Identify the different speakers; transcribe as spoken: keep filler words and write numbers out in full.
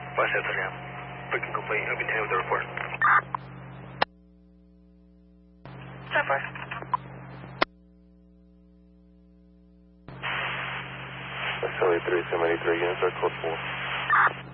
Speaker 1: five seven three, booking complete. I'll continue with the report.
Speaker 2: ten four.
Speaker 3: Facility three seven eight three, units are code four.